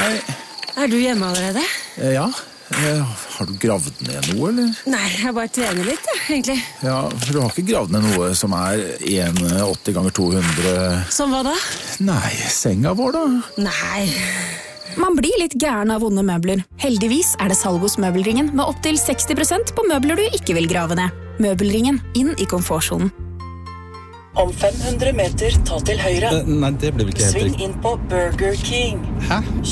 Hei. Du hjemme allerede? Ja. Har du gravd ned noe, eller? Nei, jeg bare trener litt, egentlig. Ja, for du har ikke gravd ned noe som er 1,80 ganger 200... Som hva da? Nei, senga vår da? Nei. Man blir litt gæren av vonde møbler. Heldigvis det salg hos Møbelringen med opp til 60% på møbler du ikke vil grave ned. Møbelringen, inn I komfortsonen. Om 500 meter, ta til høyre. Nei, det blir vel ikke helt Sving inn på Burger King. Hæ?